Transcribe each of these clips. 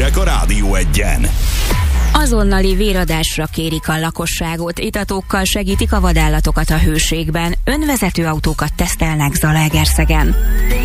hírek a Rádió Egyen. Azonnali véradásra kérik a lakosságot, itatókkal segítik a vadállatokat a hőségben, önvezető autókat tesztelnek Zalaegerszegen.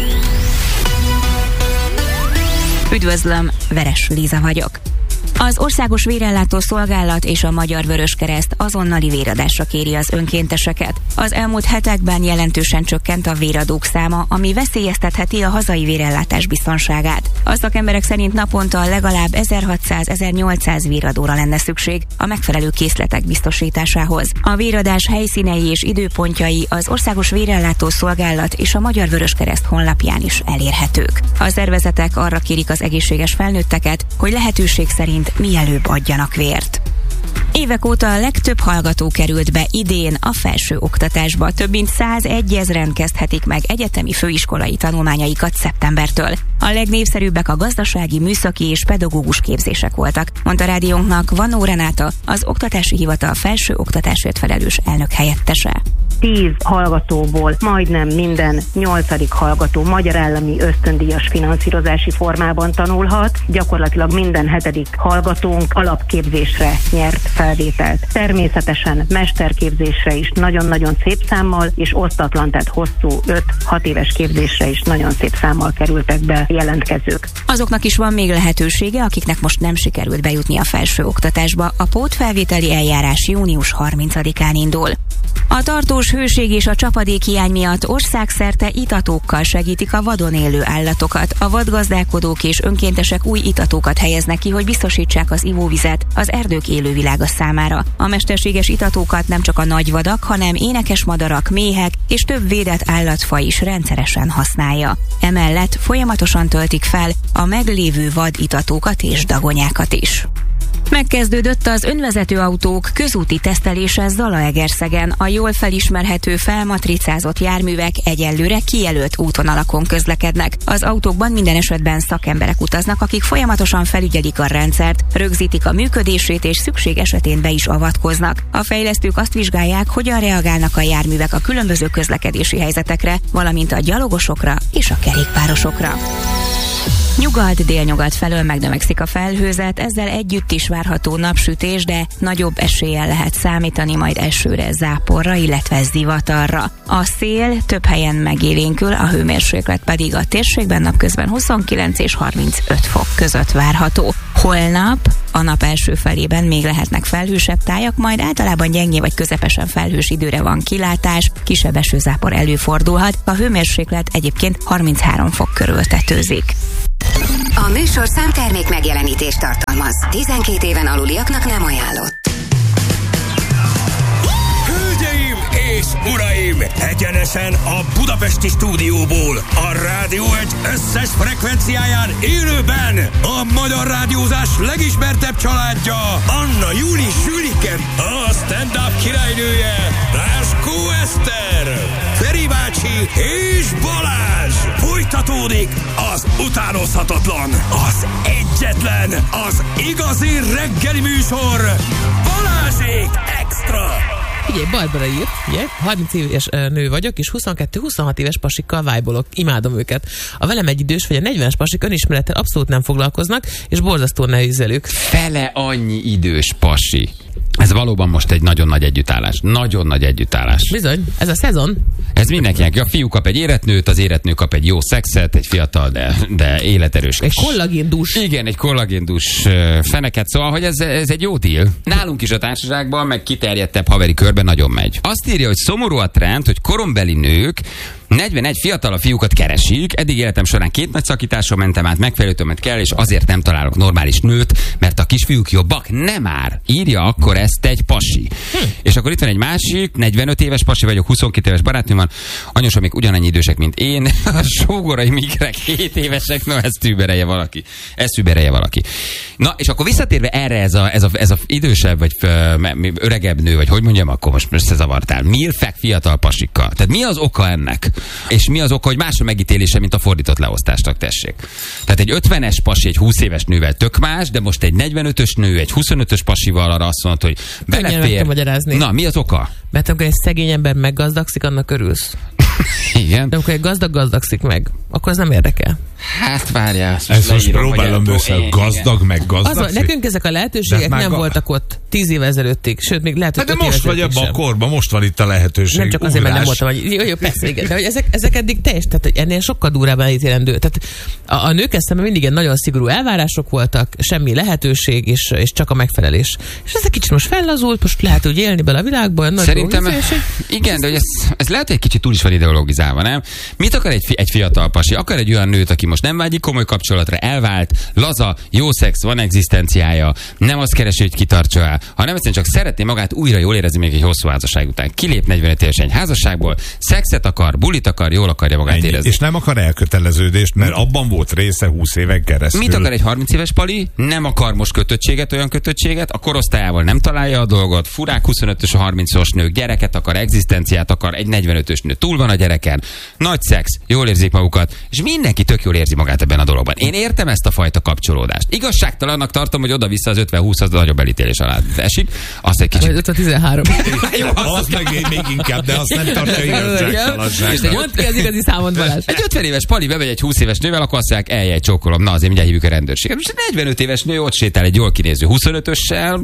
Üdvözlöm, Veres Líza vagyok. Az Országos Vérellátó Szolgálat és a Magyar Vöröskereszt azonnali véradásra kéri az önkénteseket. Az elmúlt hetekben jelentősen csökkent a véradók száma, ami veszélyeztetheti a hazai vérellátás biztonságát. A szakemberek szerint naponta legalább 1600-1800 véradóra lenne szükség a megfelelő készletek biztosításához. A véradás helyszínei és időpontjai az Országos Vérellátó Szolgálat és a Magyar Vöröskereszt honlapján is elérhetők. A szervezetek arra kérik az egészséges felnőtteket, hogy lehetőség szerint mielőbb adjanak vért. Évek óta a legtöbb hallgató került be idén a felső oktatásba. Több mint 101 000-en kezdhetik meg egyetemi főiskolai tanulmányaikat szeptembertől. A legnépszerűbbek a gazdasági, műszaki és pedagógus képzések voltak, mondta rádiónknak Vannó Renáta, az Oktatási Hivatal felső oktatásért felelős elnök helyettese. 10 hallgatóból majdnem minden 8. hallgató magyar állami ösztöndíjas finanszírozási formában tanulhat, gyakorlatilag minden 7. hallgatónk alapképzésre nyert felvételt. Természetesen mesterképzésre is nagyon-nagyon szép számmal, és osztatlan, tehát hosszú 5-6 éves képzésre is nagyon szép számmal kerültek be jelentkezők. Azoknak is van még lehetősége, akiknek most nem sikerült bejutni a felső oktatásba. A pótfelvételi eljárás június 30-án indul. A tartós hőség és a csapadékhiány miatt országszerte itatókkal segítik a vadon élő állatokat. A vadgazdálkodók és önkéntesek új itatókat helyeznek ki, hogy biztosítsák az ivóvizet az erdők élővilága számára. A mesterséges itatókat nem csak a nagyvadak, hanem énekes madarak, méhek és több védett állatfaj is rendszeresen használja. Emellett folyamatosan töltik fel a meglévő vaditatókat és dagonyákat is. Megkezdődött az önvezető autók közúti tesztelése Zalaegerszegen. A jól felismerhető, felmatricázott járművek egyelőre kijelölt útvonalakon közlekednek. Az autókban minden esetben szakemberek utaznak, akik folyamatosan felügyelik a rendszert, rögzítik a működését és szükség esetén be is avatkoznak. A fejlesztők azt vizsgálják, hogyan reagálnak a járművek a különböző közlekedési helyzetekre, valamint a gyalogosokra és a kerékpárosokra. Nyugat-délnyugat felől megnövekszik a felhőzet, ezzel együtt is várható napsütés, de nagyobb eséllyel lehet számítani majd esőre, záporra, illetve zivatarra. A szél több helyen megélénkül, a hőmérséklet pedig a térségben napközben 29 és 35 fok között várható. Holnap a nap első felében még lehetnek felhősebb tájak, majd általában gyengé vagy közepesen felhős időre van kilátás, kisebb esőzápor előfordulhat, a hőmérséklet egyébként 33 fok körül tetőzik. A műsorszám termék megjelenítést tartalmaz. 12 éven aluliaknak nem ajánlott. Hölgyeim és uraim! Egyenesen a budapesti stúdióból, a Rádió Egy összes frekvenciáján élőben a magyar rádiózás legismertebb családja, Anna Júli Sülike, a stand-up királynője, Láskó Eszter, Feri bácsi és Balázs. Folytatódik az utánozhatatlan, az egyetlen, az igazi reggeli műsor, Balázsék Extra! Ugye, Barbara írt, ugye, 30 éves nő vagyok, és 22-26 éves pasikkal vájbolok, imádom őket. A velem egy idős vagy a 40-es pasik önismerettel abszolút nem foglalkoznak, és borzasztó nehézelők. Fele annyi idős pasi. Ez valóban most egy nagyon nagy együttállás. Nagyon nagy együttállás. Bizony, ez a szezon. Ez mindenkinek. A fiú kap egy éretnőt, az éretnő kap egy jó szexet, egy fiatal, de életerős. Egy kollagéndús. Igen, egy kollagéndús feneket. Szóval, hogy ez egy jó deal. Nálunk is a társaságban, meg kiterjedtebb haveri körben nagyon megy. Azt írja, hogy szomorú a trend, hogy korombeli nők 41 fiatalabb fiúkat keresik. Eddig életem során 2 nagy szakításon mentem át, megfelelőtömet kell, és azért nem találok normális nőt, mert a kisfiúk jobbak. Nem már. Írja akkor ezt egy pasi. És akkor itt van egy másik, 45 éves pasi vagyok, 22 éves barátnőm van, anyósom még ugyanannyi idősek, mint én, a sógorai migrek 7 évesek, no ezt überelje valaki. Na, és akkor visszatérve erre ez a idősebb, vagy öregebb nő, vagy hogy mondjam, akkor most összezavartál. Milfek fiatal pasikkal. Tehát mi az oka ennek? És mi az oka, hogy más a megítélése, mint a fordított leosztásnak, tessék. Tehát egy 50-es pasi egy 20 éves nővel tök más, de most egy 45-ös nő egy 25-ös pasival arra azt mondta, hogy belefér. Na, mi az oka? Mert amikor egy szegény ember meggazdagszik, annak örülsz. Igen. De amikor egy gazdag gazdagszik meg, akkor az nem érdekel. Hát várjál. Ezt most próbálom össze, gazdag meg gazdag. Nekünk ezek a lehetőségek nem voltak ott 10 év ezelőttig, sőt, még lehet, hogy de most vagy ebben a korban, most van itt a lehetőség. Nem csak azért, mert nem voltam, hogy jó, persze, igen, de hogy ezek eddig tehát hogy ennél sokkal durvábban elítélendő. Tehát a nők eszemben mindig ilyen nagyon szigorú elvárások voltak, semmi lehetőség, és csak a megfelelés. És ez egy kicsit most fellazult, most lehet úgy élni bele a világban. Szerintem, igen, de hogy ez lehet, hogy egy kicsit túl is van ideologizálva, nem? Mit akar egy fiatal pasi? Akar egy olyan nőt, aki most nem vágyik komoly kapcsolatra, elvált, laza, jó szex, van egzisztenciája, nem azt keresi, hogy kitartsa el, hanem egyszerűen csak szeretné magát újra jól érezni még egy hosszú házasság után. Kilép 45 évesen egy házasságból, szexet akar, bulit akar, jól akarja magát érezni. És nem akar elköteleződést, mert abban volt része 20 éven keresztül. Mit akar egy 30 éves pali? Nem akar most olyan kötöttséget, a korosztályával nem találja a dolgot, furák 25-ös a 30-os nők, gyereket akar, egzisztenciát akar, egy 45-ös nő túl van a gyereken, nagy szex, jól érzik magukat, és mindenki tök jól érzi magát ebben a dologban. Én értem ezt a fajta kapcsolódást. Igazságtalannak tartom, hogy oda-vissza az 50-20 az nagyobb elítélés alá esik. Azt egy kicsit... 50-13. Az meg még inkább, de azt nem tartja igazságtalanságnak. Mondd ki az igazi számot, Balázs. Egy 50 éves pali bemegy egy 20 éves nővel, akkor azt mondják, eljej, csókolom. Na, azért mindjárt hívjuk a rendőrséget. Most egy 45 éves nő ott sétál egy jól kinéző 25-össel.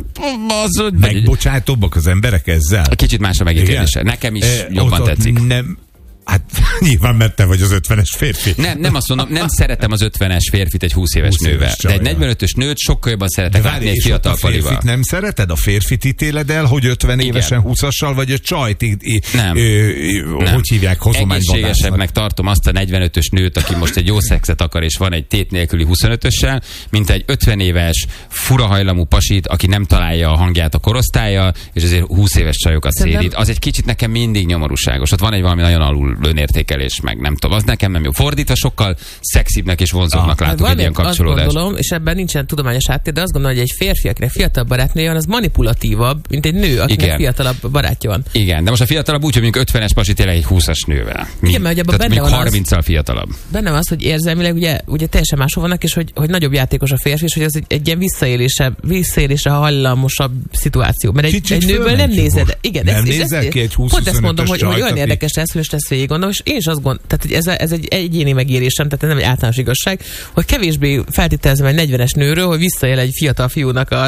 Megbocsátóbbak az emberek ezzel? Kicsit más a megítélése. Nekem is jobban tetszik. Hát nyilván, mert te vagy az 50-es férfi. Nem azt mondom, nem szeretem az 50-es férfit egy 20 éves nővel. De egy 45-ös nőt sokkal jobban szeretek látni egy fiatal palival. A férfit nem szereted? A férfit ítéled el, hogy 50 évesen 20-assal, vagy a csajt nem. Hogy hívják, hozományvadásznak? Egészségesebbnek tartom azt a 45-ös nőt, aki most egy jó szexet akar, és van egy tét nélküli 25-össel, mint egy 50 éves, furahajlamú pasit, aki nem találja a hangját a korosztálya, és azért 20 éves csajokat szélít. Az egy kicsit nekem mindig nyomorúságos. Ott van egy valami nagyon alul önértékelés, meg nem tudom, az nekem nem jó. Fordítva sokkal szexibbnek és vonzóbbnak látok egy ilyen kapcsolódást. Azt gondolom, és ebben nincsen tudományos háttér, de azt gondolom, hogy egy férfi, akinek fiatalabb barátnője van, az manipulatívabb, mint egy nő, akinek fiatalabb barátja van. Igen, de most a fiatalabb úgy, hogy mondjuk 50-es pasi tényleg egy 20-as nővel. Igen, mert abban benne van 30-al fiatalabb. Benne van az, hogy érzelmileg ugye teljesen máshol vannak, és hogy nagyobb játékos a férfi, és hogy az egy ilyen visszaélésre hallamosabb szituáció. Mert egy nőből nem nézed. Igen, nem nézel ki egy 20-25-ös pont ezt mondom, hogy olyan érdekes lesz, hogy ezt végig gondolom, és én is azt gondolom, tehát ez egy egyéni megérésem, tehát ez nem egy általános igazság, hogy kevésbé feltételezem egy 40-es nőről, hogy visszaél egy fiatal fiúnak a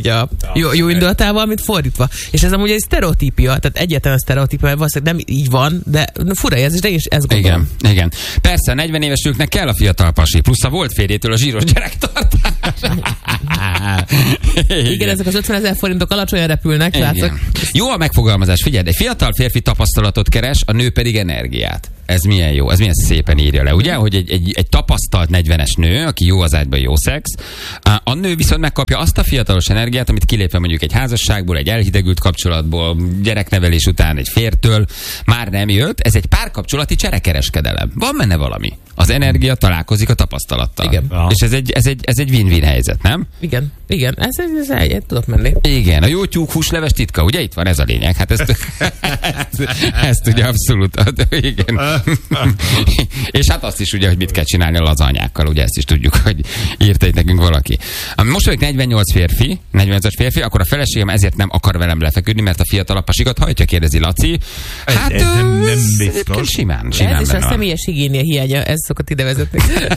jó indulatával, mint fordítva. És ez amúgy egy sztereotípia, tehát egyetlen sztereotípia, mert valószínűleg nem így van, de fura érzés, de én is ezt gondolom. Igen. Persze, 40 éves nőknek kell a fiatal pasi, plusz a volt férjétől a zsíros gyerektartás. Igen, ezek az 50 000 forintok alacsonyan repülnek, látszik. Jó a megfogalmazás, figyelj, egy fiatal férfi tapasztalatot keres, a nő pedig energiát. Ez milyen jó, ez milyen szépen írja le, ugye? Hogy egy tapasztalt 40-es nő, aki jó az ágyban, jó szex, a nő viszont megkapja azt a fiatalos energiát, amit kilépve mondjuk egy házasságból, egy elhidegült kapcsolatból, gyereknevelés után egy fértől már nem jött. Ez egy párkapcsolati cserekereskedelem. Van benne valami. Az energia találkozik a tapasztalattal. Igen. És ez egy win-win helyzet, nem? Igen. Ez egyet tudok menni. Igen, a jó tyúkhúsleves titka, ugye itt van ez a lényeg. Hát ezt ugye abszolút, igen. És hát azt is ugye, hogy mit kell csinálni a lazanyákkal, ugye ezt is tudjuk, hogy írta itt nekünk valaki. Most vagyok 48 férfi, akkor a feleségem ezért nem akar velem lefeküdni, mert a fiatalabb pasikat hajtja, kérdezi Laci. Hát nem biztos. Simán ez is a személyes higiénia hiánya, ez szokott ide vezetni.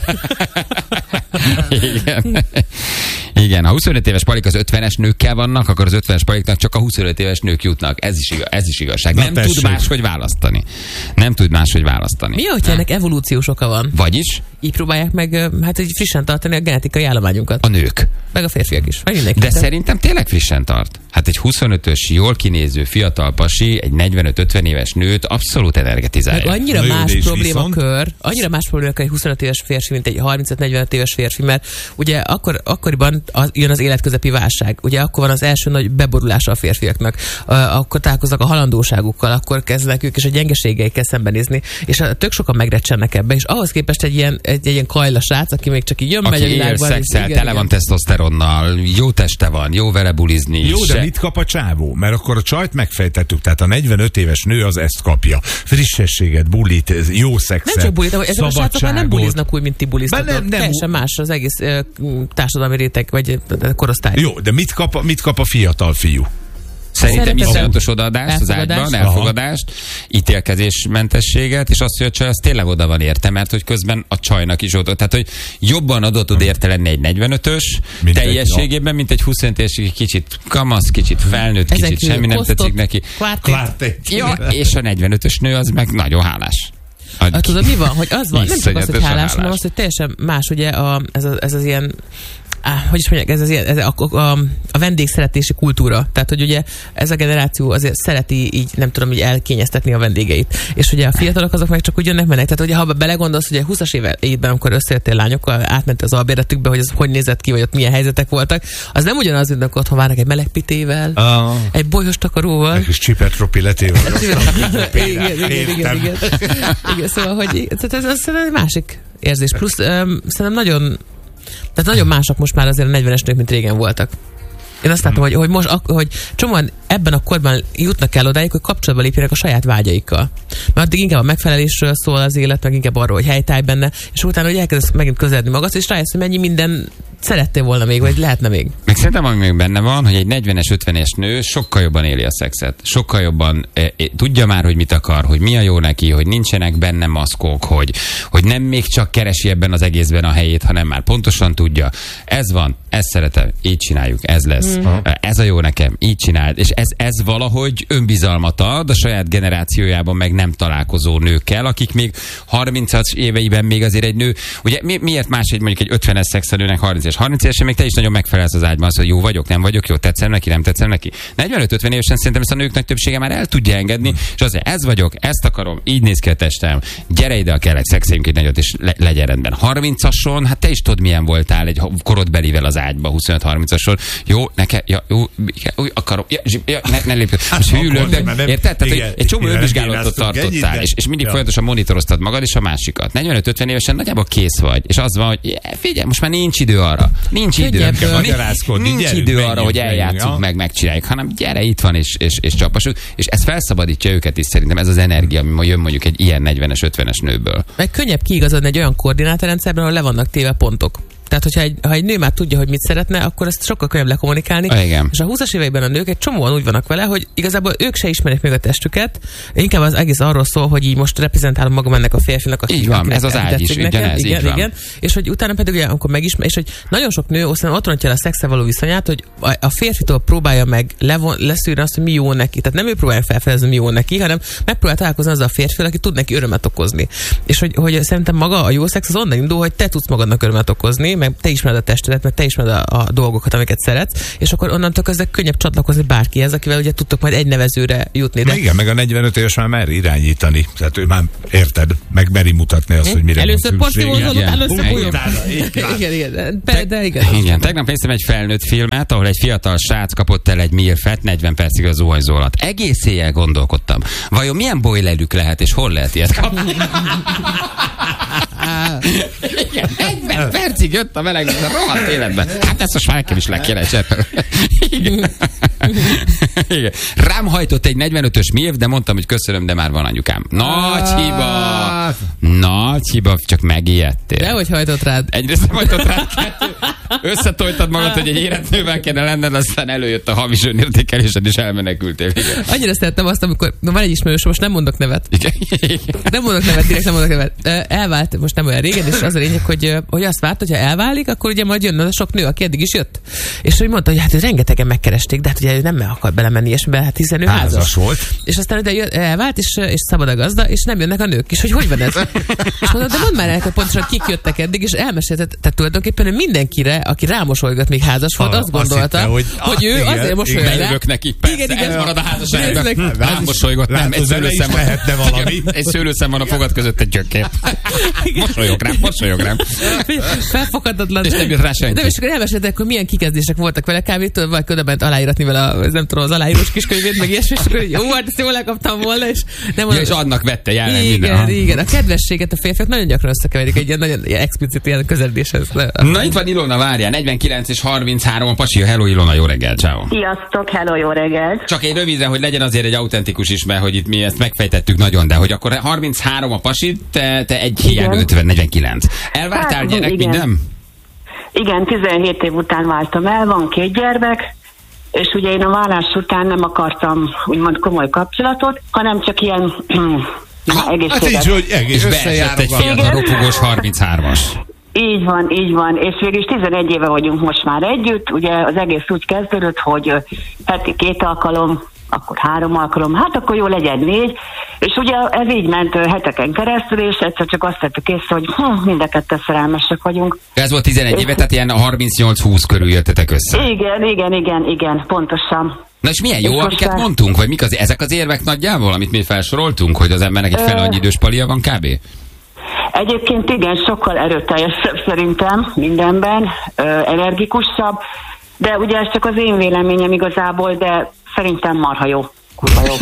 Igen, ha 25 éves palik az 50-es nőkkel vannak, akkor az 50-es paliknak csak a 25 éves nők jutnak. Ez is igazság. Nem tud máshogy választani. Mi, hogyha ennek evolúciós oka van? Vagyis? Így próbálják meg, hát így frissen tartani a genetikai állományunkat. A nők. Meg a férfiak is. De szerintem tényleg frissen tart. Hát egy 25-ös, jól kinéző fiatal pasi, egy 45-50 éves nőt abszolút energetizálja. Meg annyira más problémakör, egy 25 éves férfi, mint egy 35-45 éves férfi, mert ugye akkoriban jön az életközepi válság. Ugye akkor van az első nagy beborulása a férfiaknak. Akkor találkoznak a halandóságukkal, akkor kezdnek ők is a gyengeségeikkel szembenézni, és tök sokan megrecsennek ebbe, és ahhoz képest egy ilyen kajla srác, aki még csak így jön, megy a világban. Aki él szexel, tele van tesztoszteronnal, jó teste van, jó vele bulizni. Jó, de mit kap a csávó? Mert akkor a csajt megfejtettük, tehát a 45 éves nő az ezt kapja. Frissességet, bulit, jó szexet, nem csak bulit, ezek a srácok már nem buliznak úgy, mint ti buliztatok. Teljesen más az egész társadalmi réteg, vagy korosztály. Jó, de mit kap a fiatal fiú? Szerintem iszonyatos odaadást az ágyban, elfogadást, ítélkezésmentességet, és azt, hogy a csaj az tényleg oda van érte, mert hogy közben a csajnak is oda. Tehát, hogy jobban adott tud érte lenni egy 45-ös teljességében, mint egy 25 éves, kicsit kamasz, kicsit felnőtt, kicsit semmi nem tetszik neki. Ja, és a 45-ös nő az meg nagyon hálás. Tudod, mi van? Hogy az van, nem csak az, hogy hálás, hanem az, hogy teljesen más, ugye ez az ilyen, hogy is mondják, ez a vendégszeretési kultúra. Tehát, hogy ugye ez a generáció azért szereti így, nem tudom, így elkényeztetni a vendégeit. És ugye a fiatalok azok meg csak úgy jönnek, mennek. Tehát, ugye ha belegondolsz, hogy 20-as évben, amikor összejöttél lányokkal, átment az albérletükbe, hogy az hogy nézett ki, vagy ott milyen helyzetek voltak, az nem ugyanaz, mint amikor otthon várnak egy meleg pitével, egy bolyos takaróval. Egy kis csipetropilletével. Igen, szóval, hogy ez egy másik érzés. Plusz szerintem nagyon mások most már azért a 40-es nők, mint régen voltak. Én azt látom, hogy csomóan ebben a korban jutnak el odáig, hogy kapcsolatba lépjenek a saját vágyaikkal. Mert addig inkább a megfelelésről szól az élet, meg inkább arról, hogy helytállj benne, és utána, hogy elkezdesz megint közeledni magad, és rájössz, hogy mennyi minden szerettél volna még, vagy lehetne még. Meg szerintem, ami még benne van, hogy egy 40-es, 50-es nő sokkal jobban éli a szexet. Sokkal jobban tudja már, hogy mit akar, hogy mi a jó neki, hogy nincsenek benne maszkok, hogy nem még csak keresi ebben az egészben a helyét, hanem már pontosan tudja. Ez van, ezt szeretem, így csináljuk, ez lesz. Ez a jó nekem, így csináld. És ez valahogy önbizalmat ad a saját generációjában meg nem találkozó nőkkel, akik még 30-as éveiben még azért egy nő, ugye miért más mondjuk egy 50-es szexelőnek 30 évesen még te is nagyon megfelelsz az ágyban, az, hogy jó vagyok, nem vagyok jó, tetszem neki, nem tetszem neki. 45-50 évesen szerintem ezt a nők nagy többsége már el tudja engedni, és azért ez vagyok, ezt akarom, így néz ki a testem, gyere ide, kell egy szexeljünk egy nagyot, és legyen rendben. 30-ason, hát te is tudod, milyen voltál egy korodbelivel az ágyba, 25-30-ason. Jó, jó, akarom, ne lépj. Most hűlök, de érted? Tehát, egy csomó önvizsgálatot tartottál, és mindig folyamatosan monitoroztad magad és a másikat. 45-50 évesen nagyjából kész vagy, és az van, hogy figyelj, most már nincs idő arra. Nincs idő arra, hogy eljátszunk megcsináljuk, hanem gyere, itt van, és csapasuk. És ez felszabadítja őket is szerintem, ez az energia, ami ma jön mondjuk egy ilyen 40-es, 50-es nőből. Meg könnyebb kiigazodni egy olyan koordinátorrendszerben, ahol le vannak téve pontok. Tehát, hogyha egy nő már tudja, hogy mit szeretne, akkor ezt sokkal könnyebb lekommunikálni. És a 20-as években a nők egy csomóan úgy vannak vele, hogy igazából ők se ismerik még a testüket. Inkább az egész arról szól, hogy így most reprezentálom magam ennek a férfinak. Így van, ez az ágy is, igen. És hogy utána pedig ugye, amikor megismer, és hogy nagyon sok nő ott rontja a szexel való viszonyát, hogy a férfitől próbálja meg leszűrni azt, hogy mi jó neki. Tehát nem ő próbálja felfedezni, mi jó neki, hanem megpróbál találkozni azzal a férfivel, aki tud neki örömet okozni. És hogy szerintem maga a jó szex az onnan indul, hogy te tudsz magadnak örömet okozni, meg te ismered a testedet, meg te ismered a dolgokat, amiket szeretsz, és akkor onnantól kezdve könnyebb csatlakozni bárkihez, akivel ugye tudtok majd egy nevezőre jutni. De... Igen, meg a 45 éves már mer irányítani. Tehát ő már érted, meg meri mutatni azt, hogy mire először porszívózol, először bújom. Igen. Tegnap néztem egy felnőtt filmet, ahol egy fiatal srác kapott el egy milfet 40 percig a zuhanyzó alatt. Egész éjjel gondolkodtam. Vajon milyen boilerük lehet, és hol lehet ilyet kapni? 40 percig jött a meleg, a rohadt életben. Hát ezt most már nekem is le kéne cseppelni. Igen. Rám hajtott egy 45-ös milf, de mondtam, hogy köszönöm, de már van anyukám. Nagy hiba, csak megijedtél. Dehogy hajtott rád. Egyrészt nem hajtott rád, összetoltad magad, hogy egy érett nővel lenned, aztán előjött a hamis önértékelésed, és elmenekültél. Igen. Annyira szerettem azt, amikor van egy ismerős, most nem mondok nevet. Igen. Nem mondok nevet, direkt nem mondok nevet. Elvált most nem olyan régen, és az a lényeg, hogy azt várt, hogyha elválik, akkor ugye majd jön az a sok nő, aki eddig is jött. És hogy mondta, hogy hát rengetegen megkeresték, de hát ugye ő nem akar belemenni ilyesmibe, hát hiszen ő házas volt. És aztán ugye elvált, és szabad a gazda, és nem jönnek a nők is, hogy van ez. És mondom, de mondd már el, hogy pontosan kik jöttek eddig, és elmesélte, tehát tulajdonképpen mindenkire, aki rámosolygat, még házas volt, azt gondolta, hogy ő igen, azért mosolyog rá. Bejövök neki, persze, ez marad a házasságban. Rámosolygott, nem, egy szőlőszem lehetne valami. Egy szőlőszem van a fogad között, egy gyökér. Mosolyog rám. Felfoghatatlan. És nem jött rá senki. De és akkor elmeséltek, hogy milyen kikezdések voltak vele, kávétől, vagy ködöbent aláíratni vele nem tudom, az aláírós kiskönyvét, meg ilyesmi, és akkor jó, hát ezt jól lekaptam volna, és nem és adnak vette jelen minden. Igen, a kedvességet a férfiak nagyon gyakran összekeverik egy ilyen nagyon explicit ilyen közeledéshez. Na itt van Ilona, várjál, 49 és 33 a pasi, hello Ilona, jó reggel, ciao. Sziasztok, hello, jó reggel. Csak egy röviden, hogy legyen azért egy autentikus is, mert hogy itt mi ezt megfejtettük nagyon, de hogy akkor 33 a pasi, te egy hiány 49. Elváltál hát, gyerek, igen. Minden? Igen, 17 év után váltam el, van 2 gyermek, és ugye én a vállás után nem akartam úgymond komoly kapcsolatot, hanem csak ilyen egészséges. Hát így, hogy és beesett egy fiatal ropogós 33-as. Így van, és végülis 11 éve vagyunk most már együtt, ugye az egész úgy kezdődött, hogy heti 2 alkalom, akkor 3 alkalom, hát akkor jó legyen 4, és ugye ez így ment heteken keresztül, és egyszer csak azt tettük észre, hogy mind a ketten szerelmesek vagyunk. Ez volt 11 éve, tehát ilyen 38-20 körül jöttetek össze. Igen, pontosan. Na és milyen jó, amiket mondtunk, vagy mik ezek az érvek nagyjából, amit mi felsoroltunk, hogy az embernek egy fel annyi idős palia van kb.? Egyébként igen, sokkal erőteljesebb szerintem mindenben, energikusabb, de ugye ez csak az én véleményem igazából, de szerintem marha jó. Kurva jó.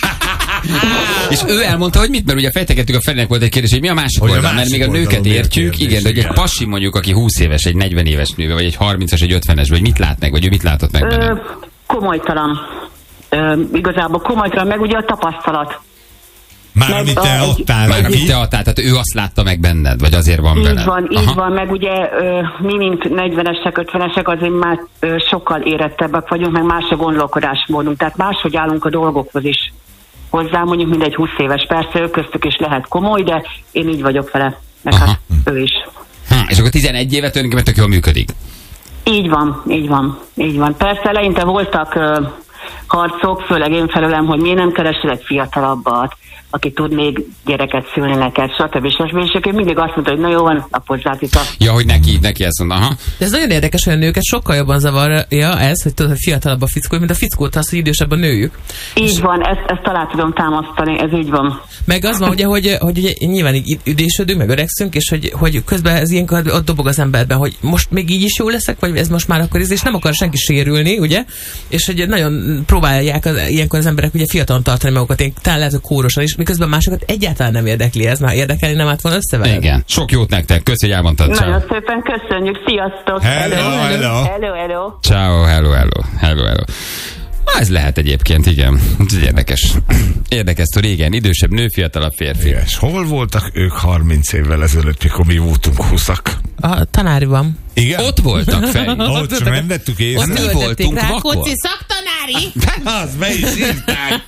És ő elmondta, hogy mit, mert ugye fejtegettük, a Ferinek volt egy kérdés, hogy mi a másik oldal, mert még a nőket értjük, igen, de hogy egy pasi mondjuk, aki 20 éves, egy 40 éves nő, vagy egy 30-as, egy 50-es, vagy mit lát meg, vagy ő mit látott meg benne? Komolytalan. Igazából komolytalan, meg ugye a tapasztalat. Már amit te adtál neki. Tehát ő azt látta meg benned, vagy azért van veled? Így van, meg ugye mi, mint 40-esek, 50-esek azért már sokkal érettebbek vagyunk, meg más a gondolkodásmódunk, tehát máshogy állunk a dolgokhoz is hozzá, mondjuk mindegy 20 éves, persze ő köztük is lehet komoly, de én így vagyok vele, meg hát ő is. És akkor 11 évet tulajdonképpen tök jól működik? Így van. Persze eleinte voltak harcok, főleg én felőlem, hogy miért nem keresel egy fiatalabbat, aki tud még gyereket szülni neked, stb. És én mindig azt mondta, hogy na jó van, lapozzát itt a... Ja, hogy neki ezt mondta, aha. De ez nagyon érdekes, hogy a nőket sokkal jobban zavarja ez, hogy tudod, hogy fiatalabb a fickó, mint a fickót az, hogy idősebb a nőjük. Így van, ezt talán tudom támasztani, ez így van. Meg az van, ugye, hogy nyilván így idősödünk, meg öregszünk, és hogy közben ez ilyenkor ott dobog az emberben, hogy most még így is jó leszek, vagy ez most már akkor és nem akar senki sérülni, ugye? És hogy nagyon próbálják ilyenkor az emberek ugye fiatalon tartani magukat, én talán lehet, hogy kórosan is, miközben másokat egyáltalán nem érdekli ez, már érdekelni nem állt volna összeveled. Igen. Sok jót nektek, köszi, hogy elmondtad. Nagyon szépen köszönjük, sziasztok! Hello. Ciao, hello. Ez lehet egyébként, igen. Ez érdekes sztori, igen. Idősebb nő, fiatalabb férfi. És hol voltak ők 30 évvel ezelőtt, mikor mi voltunk 20-ak? A tanáriban. Igen? Ott voltak, Feri. Ott sem vettük észre. Ott mi voltunk vakon. Rákóczi szaktanári! Az be is írták.